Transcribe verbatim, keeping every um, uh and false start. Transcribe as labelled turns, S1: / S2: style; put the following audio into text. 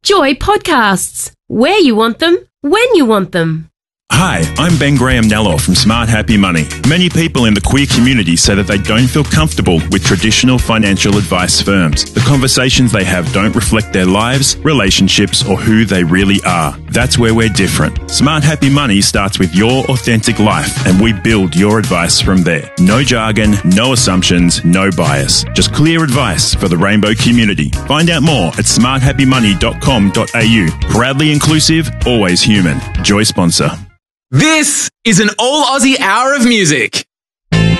S1: Joy Podcasts. Where you want them, when you want them.
S2: Hi, I'm Ben Graham Nello from Smart Happy Money. Many people in the queer community say that they don't feel comfortable with traditional financial advice firms. The conversations they have don't reflect their lives, relationships, or who they really are. That's where we're different. Smart Happy Money starts with your authentic life, and we build your advice from there. No jargon, no assumptions, no bias. Just clear advice for the rainbow community. Find out more at smart happy money dot com dot a u. Proudly inclusive, always human. Joy sponsor.
S3: This is an all Aussie hour of music.